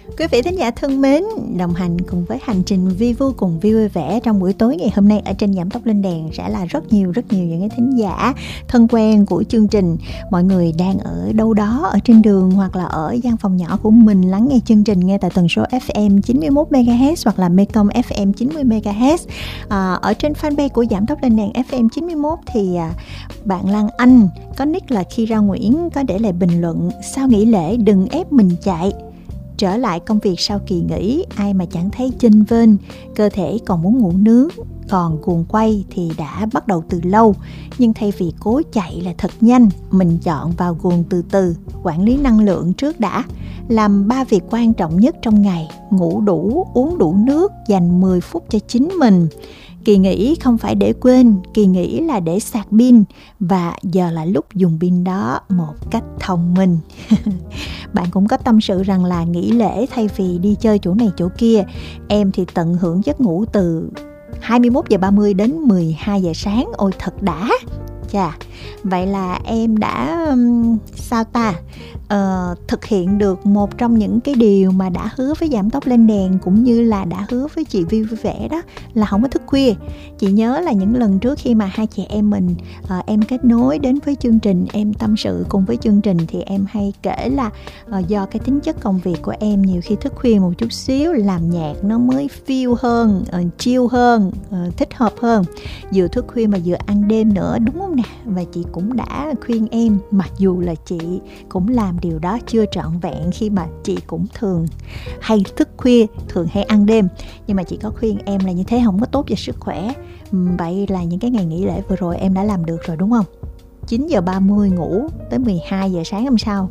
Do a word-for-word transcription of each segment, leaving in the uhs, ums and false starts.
Quý vị thính giả thân mến, đồng hành cùng với hành trình vi vu cùng Vi vui vẻ trong buổi tối ngày hôm nay ở trên Giảm Tốc Lên Đèn sẽ là rất nhiều rất nhiều những cái thính giả thân quen của chương trình. Mọi người đang ở đâu đó ở trên đường hoặc là ở gian phòng nhỏ của mình lắng nghe chương trình nghe tại tần số ép em chín mươi mốt mê ga héc hoặc là Mekong ép em chín mươi mê ga héc. À, ở trên fanpage của Giảm Tốc Lên Đèn ép em chín mươi mốt thì à, bạn Lan Anh có nick là Kira Nguyễn có để lại bình luận: sau nghỉ lễ đừng ép mình chạy. Trở lại công việc sau kỳ nghỉ, ai mà chẳng thấy chênh vênh, cơ thể còn muốn ngủ nướng, còn guồng quay thì đã bắt đầu từ lâu. Nhưng thay vì cố chạy là thật nhanh, mình chọn vào guồng từ từ, quản lý năng lượng trước đã. Làm ba việc quan trọng nhất trong ngày: ngủ đủ, uống đủ nước, dành mười phút cho chính mình. Kỳ nghỉ không phải để quên, kỳ nghỉ là để sạc pin, và giờ là lúc dùng pin đó một cách thông minh. Bạn cũng có tâm sự rằng là nghỉ lễ thay vì đi chơi chỗ này chỗ kia, em thì tận hưởng giấc ngủ từ hai mươi mốt giờ ba mươi đến mười hai giờ sáng. Ôi thật đã. Chà, vậy là em đã um, sao ta uh, thực hiện được một trong những cái điều mà đã hứa với Giảm Tốc Lên Đèn, cũng như là đã hứa với chị Vi vui vẻ, đó là không có thức khuya. Chị nhớ là những lần trước khi mà hai chị em mình uh, em kết nối đến với chương trình, em tâm sự cùng với chương trình, thì em hay kể là uh, do cái tính chất công việc của em nhiều khi thức khuya một chút xíu, làm nhạc nó mới feel hơn, uh, chill hơn, uh, thích hợp hơn. Vừa thức khuya mà vừa ăn đêm nữa, đúng không nè? Và chị cũng đã khuyên em, mặc dù là chị cũng làm điều đó chưa trọn vẹn, khi mà chị cũng thường hay thức khuya, thường hay ăn đêm, nhưng mà chị có khuyên em là như thế không có tốt cho sức khỏe. Vậy là những cái ngày nghỉ lễ vừa rồi em đã làm được rồi đúng không? chín giờ ba mươi ngủ tới mười hai giờ sáng hôm sau.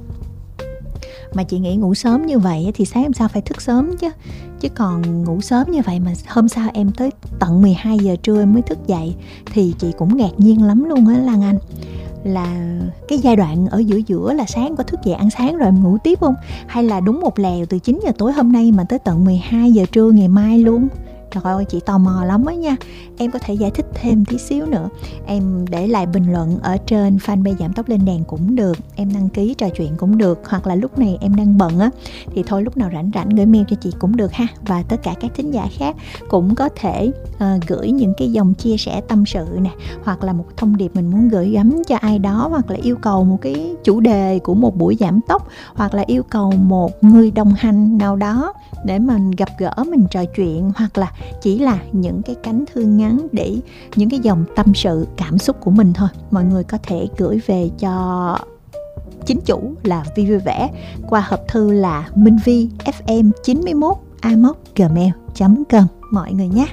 Mà chị nghĩ ngủ sớm như vậy thì sáng hôm sau phải thức sớm chứ. Chứ còn ngủ sớm như vậy mà hôm sau em tới tận mười hai giờ trưa em mới thức dậy thì chị cũng ngạc nhiên lắm luôn á Lan Anh. Là cái giai đoạn ở giữa giữa là sáng có thức dậy ăn sáng rồi em ngủ tiếp không? Hay là đúng một lèo từ chín giờ tối hôm nay mà tới tận mười hai giờ trưa ngày mai luôn? Trời ơi, chị tò mò lắm á nha. Em có thể giải thích thêm tí xíu nữa. Em để lại bình luận ở trên fanpage Giảm Tốc Lên Đèn cũng được. Em đăng ký trò chuyện cũng được. Hoặc là lúc này em đang bận á, thì thôi lúc nào rảnh rảnh gửi mail cho chị cũng được ha. Và tất cả các thính giả khác cũng có thể uh, gửi những cái dòng chia sẻ tâm sự nè, hoặc là một thông điệp mình muốn gửi gắm cho ai đó, hoặc là yêu cầu một cái chủ đề của một buổi giảm tốc, hoặc là yêu cầu một người đồng hành nào đó để mình gặp gỡ, mình trò chuyện, hoặc là chỉ là những cái cánh thư ngắn để những cái dòng tâm sự cảm xúc của mình thôi. Mọi người có thể gửi về cho chính chủ là Vi vui vẻ qua hộp thư là minhvi ép em chín mươi mốt a m o gmail chấm com mọi người nhé.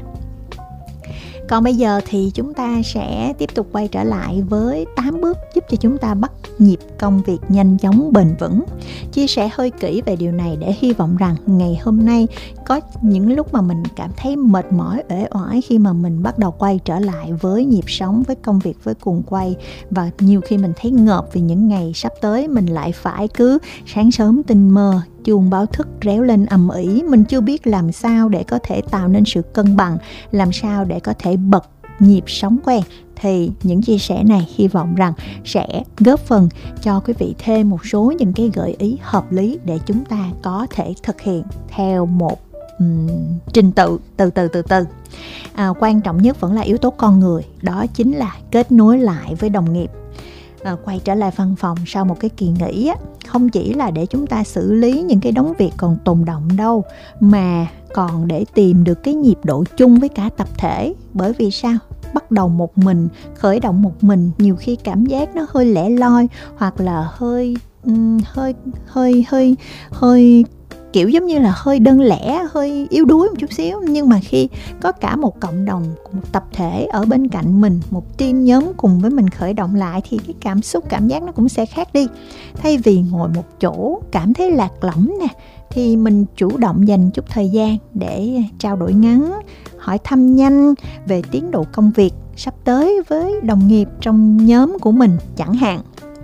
Còn bây giờ thì chúng ta sẽ tiếp tục quay trở lại với tám bước giúp cho chúng ta bắt nhịp công việc nhanh chóng bền vững. Chia sẻ hơi kỹ về điều này để hy vọng rằng ngày hôm nay có những lúc mà mình cảm thấy mệt mỏi, uể oải khi mà mình bắt đầu quay trở lại với nhịp sống, với công việc, với cuồng quay. Và nhiều khi mình thấy ngợp vì những ngày sắp tới mình lại phải cứ sáng sớm tinh mơ, chuông báo thức réo lên ầm ĩ, mình chưa biết làm sao để có thể tạo nên sự cân bằng, làm sao để có thể bật nhịp sống quen. Thì những chia sẻ này hy vọng rằng sẽ góp phần cho quý vị thêm một số những cái gợi ý hợp lý để chúng ta có thể thực hiện theo một um, trình tự từ từ từ từ. À, quan trọng nhất vẫn là yếu tố con người, đó chính là kết nối lại với đồng nghiệp. À, quay trở lại văn phòng sau một cái kỳ nghỉ á, không chỉ là để chúng ta xử lý những cái đống việc còn tồn động đâu, mà còn để tìm được cái nhịp độ chung với cả tập thể. Bởi vì sao? Bắt đầu một mình, khởi động một mình, nhiều khi cảm giác nó hơi lẻ loi, hoặc là hơi um, hơi hơi hơi hơi kiểu giống như là hơi đơn lẻ, hơi yếu đuối một chút xíu. Nhưng mà khi có cả một cộng đồng, một tập thể ở bên cạnh mình, một team nhóm cùng với mình khởi động lại, thì cái cảm xúc, cảm giác nó cũng sẽ khác đi. Thay vì ngồi một chỗ cảm thấy lạc lõng nè, thì mình chủ động dành chút thời gian để trao đổi ngắn, hỏi thăm nhanh về tiến độ công việc sắp tới với đồng nghiệp trong nhóm của mình chẳng hạn.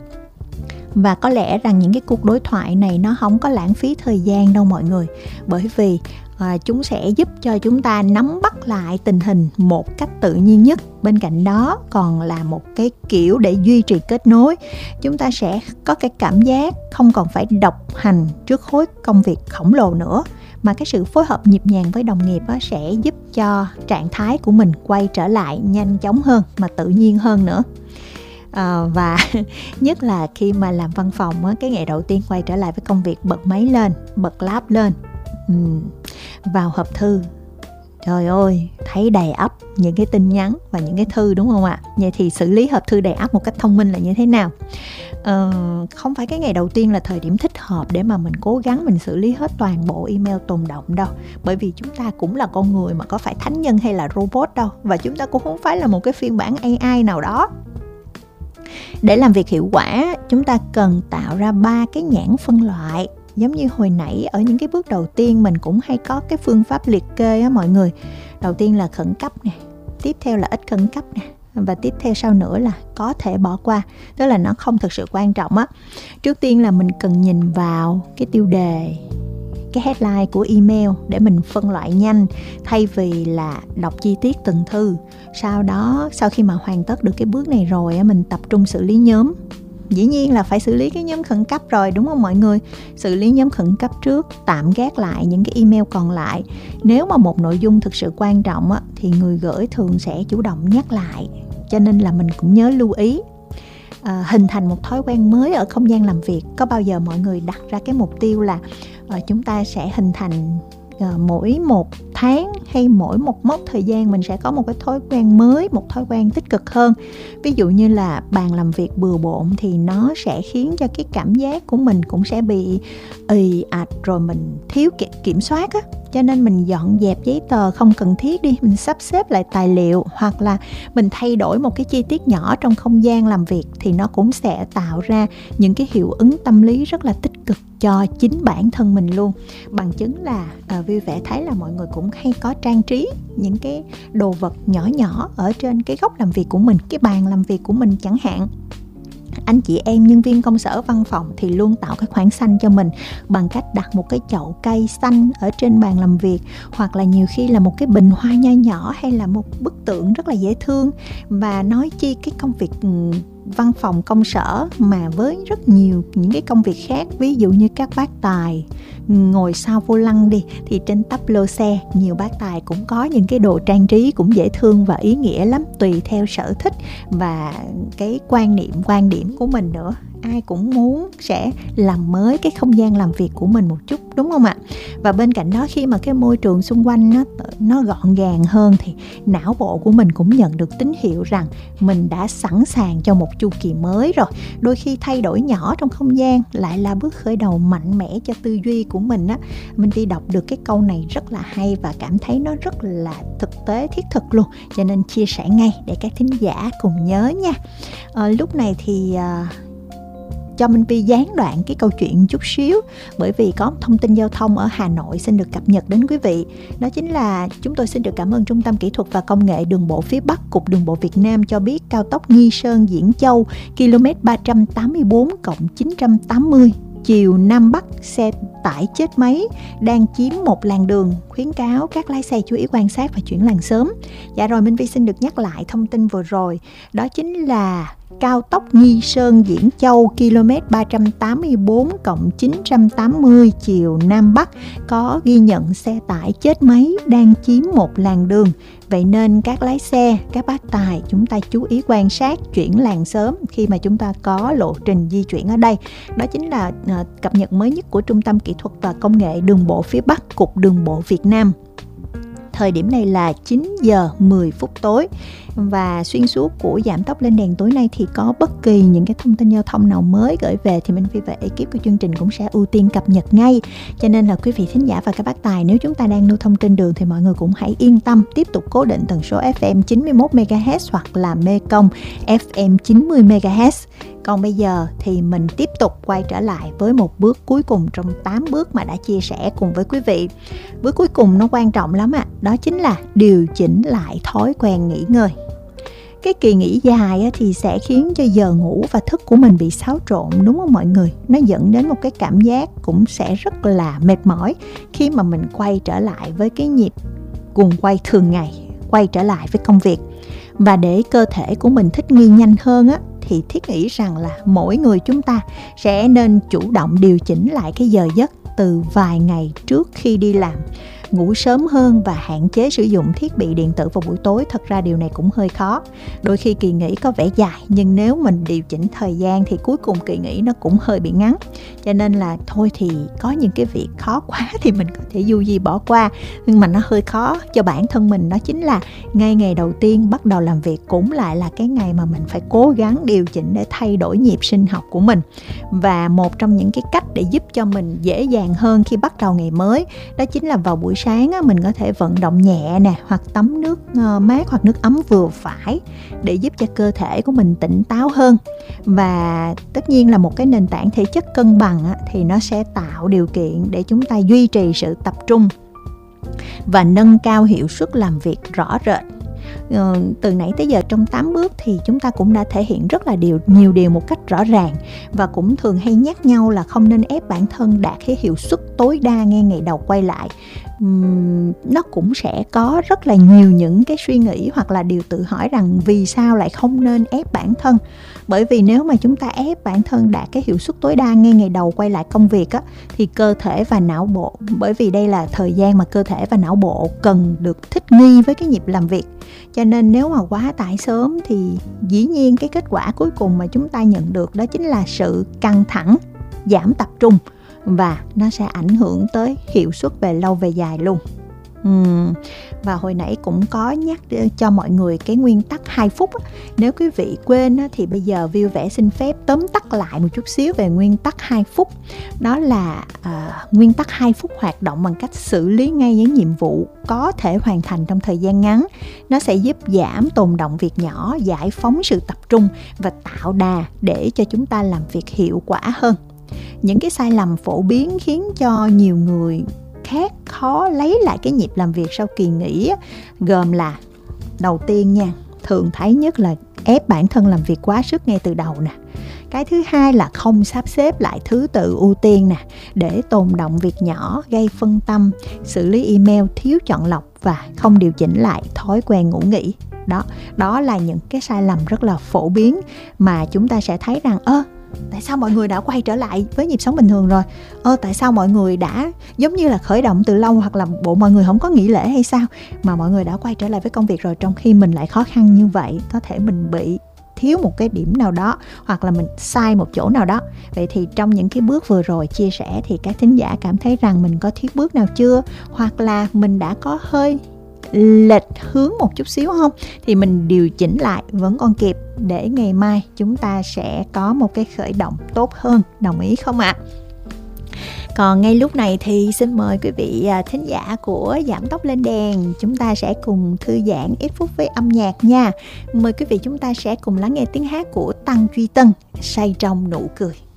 Và có lẽ rằng những cái cuộc đối thoại này nó không có lãng phí thời gian đâu mọi người. Bởi vì À, chúng sẽ giúp cho chúng ta nắm bắt lại tình hình một cách tự nhiên nhất. Bên cạnh đó còn là một cái kiểu để duy trì kết nối. Chúng ta sẽ có cái cảm giác không còn phải độc hành trước khối công việc khổng lồ nữa, mà cái sự phối hợp nhịp nhàng với đồng nghiệp sẽ giúp cho trạng thái của mình quay trở lại nhanh chóng hơn mà tự nhiên hơn nữa. À, và nhất là khi mà làm văn phòng, cái ngày đầu tiên quay trở lại với công việc, bật máy lên, bật laptop lên, uhm, vào hộp thư, trời ơi, thấy đầy ắp những cái tin nhắn và những cái thư, đúng không ạ? Vậy thì xử lý hộp thư đầy ắp một cách thông minh là như thế nào? Ờ, không phải cái ngày đầu tiên là thời điểm thích hợp để mà mình cố gắng mình xử lý hết toàn bộ email tồn đọng đâu. Bởi vì chúng ta cũng là con người mà có phải thánh nhân hay là robot đâu. Và chúng ta cũng không phải là một cái phiên bản a i nào đó. Để làm việc hiệu quả, chúng ta cần tạo ra ba cái nhãn phân loại. Giống như hồi nãy ở những cái bước đầu tiên mình cũng hay có cái phương pháp liệt kê á mọi người. Đầu tiên là khẩn cấp nè, tiếp theo là ít khẩn cấp nè, và tiếp theo sau nữa là có thể bỏ qua, tức là nó không thực sự quan trọng á. Trước tiên là mình cần nhìn vào cái tiêu đề, cái headline của email để mình phân loại nhanh, thay vì là đọc chi tiết từng thư. Sau đó, sau khi mà hoàn tất được cái bước này rồi, mình tập trung xử lý nhóm. Dĩ nhiên là phải xử lý cái nhóm khẩn cấp rồi, đúng không mọi người? Xử lý nhóm khẩn cấp trước, tạm gác lại những cái email còn lại. Nếu mà một nội dung thực sự quan trọng á, thì người gửi thường sẽ chủ động nhắc lại. Cho nên là mình cũng nhớ lưu ý. À, hình thành một thói quen mới ở không gian làm việc. Có bao giờ mọi người đặt ra cái mục tiêu là à, chúng ta sẽ hình thành à, mỗi một tháng hay mỗi một mốc thời gian mình sẽ có một cái thói quen mới, một thói quen tích cực hơn. Ví dụ như là bàn làm việc bừa bộn thì nó sẽ khiến cho cái cảm giác của mình cũng sẽ bị ì ạch, rồi mình thiếu kiểm soát á. Cho nên mình dọn dẹp giấy tờ không cần thiết đi, mình sắp xếp lại tài liệu, hoặc là mình thay đổi một cái chi tiết nhỏ trong không gian làm việc, thì nó cũng sẽ tạo ra những cái hiệu ứng tâm lý rất là tích cực cho chính bản thân mình luôn. Bằng chứng là à, vui vẻ thấy là mọi người cũng hay có trang trí những cái đồ vật nhỏ nhỏ ở trên cái góc làm việc của mình, cái bàn làm việc của mình chẳng hạn. Anh chị em nhân viên công sở văn phòng thì luôn tạo cái khoảng xanh cho mình bằng cách đặt một cái chậu cây xanh ở trên bàn làm việc, hoặc là nhiều khi là một cái bình hoa nho nhỏ, hay là một bức tượng rất là dễ thương. Và nói chi cái công việc văn phòng công sở mà với rất nhiều những cái công việc khác, ví dụ như các bác tài ngồi sau vô lăng đi, thì trên tắp lô xe nhiều bác tài cũng có những cái đồ trang trí cũng dễ thương và ý nghĩa lắm, tùy theo sở thích và cái quan niệm quan điểm của mình nữa. Ai cũng muốn sẽ làm mới cái không gian làm việc của mình một chút, đúng không ạ? Và bên cạnh đó, khi mà cái môi trường xung quanh nó, nó gọn gàng hơn thì não bộ của mình cũng nhận được tín hiệu rằng mình đã sẵn sàng cho một chu kỳ mới rồi. Đôi khi thay đổi nhỏ trong không gian lại là bước khởi đầu mạnh mẽ cho tư duy của mình á. Mình đi đọc được cái câu này rất là hay và cảm thấy nó rất là thực tế, thiết thực luôn, cho nên chia sẻ ngay để các thính giả cùng nhớ nha. À, lúc này thì à, cho Minh Vi gián đoạn cái câu chuyện chút xíu, bởi vì có thông tin giao thông ở Hà Nội xin được cập nhật đến quý vị. Đó chính là chúng tôi xin được cảm ơn Trung tâm Kỹ thuật và Công nghệ Đường bộ phía Bắc, Cục Đường bộ Việt Nam cho biết cao tốc Nghi Sơn - Diễn Châu km ba trăm tám mươi bốn cộng chín trăm tám mươi chiều Nam Bắc xe tải chết máy đang chiếm một làn đường, khuyến cáo các lái xe chú ý quan sát và chuyển làn sớm. Dạ rồi, Minh Vi xin được nhắc lại thông tin vừa rồi, đó chính là cao tốc Nghi Sơn - Diễn Châu km ba trăm tám mươi bốn cộng chín trăm tám mươi chiều Nam Bắc có ghi nhận xe tải chết máy đang chiếm một làn đường. Vậy nên các lái xe, các bác tài, chúng ta chú ý quan sát, chuyển làn sớm khi mà chúng ta có lộ trình di chuyển ở đây. Đó chính là uh, cập nhật mới nhất của Trung tâm Kỹ thuật và Công nghệ Đường bộ phía Bắc, Cục Đường bộ Việt Nam. Thời điểm này là chín giờ mười phút tối. Và xuyên suốt của Giảm Tốc Lên Đèn tối nay thì có bất kỳ những cái thông tin giao thông nào mới gửi về thì Minh Vi và ekip của chương trình cũng sẽ ưu tiên cập nhật ngay. Cho nên là quý vị thính giả và các bác tài, nếu chúng ta đang lưu thông trên đường thì mọi người cũng hãy yên tâm tiếp tục cố định tần số ép em chín mươi mốt mê ga héc hoặc là Mekong ép em chín mươi mê ga héc. Còn bây giờ thì mình tiếp tục quay trở lại với một bước cuối cùng trong tám bước mà đã chia sẻ cùng với quý vị. Bước cuối cùng nó quan trọng lắm ạ, à. Đó chính là điều chỉnh lại thói quen nghỉ ngơi. Cái kỳ nghỉ dài thì sẽ khiến cho giờ ngủ và thức của mình bị xáo trộn, đúng không mọi người? Nó dẫn đến một cái cảm giác cũng sẽ rất là mệt mỏi khi mà mình quay trở lại với cái nhịp guồng quay thường ngày, quay trở lại với công việc. Và để cơ thể của mình thích nghi nhanh hơn á, thì thiết nghĩ rằng là mỗi người chúng ta sẽ nên chủ động điều chỉnh lại cái giờ giấc từ vài ngày trước khi đi làm, ngủ sớm hơn và hạn chế sử dụng thiết bị điện tử vào buổi tối. Thật ra điều này cũng hơi khó. Đôi khi kỳ nghỉ có vẻ dài, nhưng nếu mình điều chỉnh thời gian thì cuối cùng kỳ nghỉ nó cũng hơi bị ngắn. Cho nên là thôi thì có những cái việc khó quá thì mình có thể du di bỏ qua. Nhưng mà nó hơi khó cho bản thân mình, đó chính là ngay ngày đầu tiên bắt đầu làm việc cũng lại là cái ngày mà mình phải cố gắng điều chỉnh để thay đổi nhịp sinh học của mình. Và một trong những cái cách để giúp cho mình dễ dàng hơn khi bắt đầu ngày mới, đó chính là vào buổi sáng á, mình có thể vận động nhẹ nè, hoặc tắm nước uh, mát hoặc nước ấm vừa phải để giúp cho cơ thể của mình tỉnh táo hơn. Và tất nhiên là một cái nền tảng thể chất cân bằng á, thì nó sẽ tạo điều kiện để chúng ta duy trì sự tập trung và nâng cao hiệu suất làm việc rõ rệt. Uh, từ nãy tới giờ trong tám bước thì chúng ta cũng đã thể hiện rất là điều, nhiều điều một cách rõ ràng, và cũng thường hay nhắc nhau là không nên ép bản thân đạt cái hiệu suất tối đa ngay ngày đầu quay lại. Uhm, nó cũng sẽ có rất là nhiều những cái suy nghĩ hoặc là điều tự hỏi rằng vì sao lại không nên ép bản thân. Bởi vì nếu mà chúng ta ép bản thân đạt cái hiệu suất tối đa ngay ngày đầu quay lại công việc á, thì cơ thể và não bộ, bởi vì đây là thời gian mà cơ thể và não bộ cần được thích nghi với cái nhịp làm việc, cho nên nếu mà quá tải sớm thì dĩ nhiên cái kết quả cuối cùng mà chúng ta nhận được đó chính là sự căng thẳng, giảm tập trung, và nó sẽ ảnh hưởng tới hiệu suất về lâu về dài luôn. Uhm, và hồi nãy cũng có nhắc cho mọi người cái nguyên tắc hai phút. Nếu quý vị quên thì bây giờ Vui Vẻ xin phép tóm tắt lại một chút xíu về nguyên tắc hai phút. Đó là uh, nguyên tắc hai phút hoạt động bằng cách xử lý ngay những nhiệm vụ có thể hoàn thành trong thời gian ngắn. Nó sẽ giúp giảm tồn động việc nhỏ, giải phóng sự tập trung và tạo đà để cho chúng ta làm việc hiệu quả hơn. Những cái sai lầm phổ biến khiến cho nhiều người khác khó lấy lại cái nhịp làm việc sau kỳ nghỉ gồm là: đầu tiên nha, thường thấy nhất là ép bản thân làm việc quá sức ngay từ đầu nè. Cái thứ hai là không sắp xếp lại thứ tự ưu tiên nè, để tồn động việc nhỏ gây phân tâm, xử lý email thiếu chọn lọc và không điều chỉnh lại thói quen ngủ nghỉ. Đó, đó là những cái sai lầm rất là phổ biến mà chúng ta sẽ thấy rằng ơ tại sao mọi người đã quay trở lại với nhịp sống bình thường rồi? Ơ tại sao mọi người đã giống như là khởi động từ lâu, hoặc là bộ mọi người không có nghỉ lễ hay sao mà mọi người đã quay trở lại với công việc rồi, trong khi mình lại khó khăn như vậy? Có thể mình bị thiếu một cái điểm nào đó, hoặc là mình sai một chỗ nào đó. Vậy thì trong những cái bước vừa rồi chia sẻ thì các thính giả cảm thấy rằng mình có thiếu bước nào chưa? Hoặc là mình đã có hơi lệch hướng một chút xíu không? Thì mình điều chỉnh lại vẫn còn kịp, để ngày mai chúng ta sẽ có một cái khởi động tốt hơn. Đồng ý không ạ? À? Còn ngay lúc này thì xin mời quý vị thính giả của Giảm Tóc Lên Đèn, chúng ta sẽ cùng thư giãn ít phút với âm nhạc nha. Mời quý vị chúng ta sẽ cùng lắng nghe tiếng hát của Tăng Duy Tân, Say Trong Nụ Cười.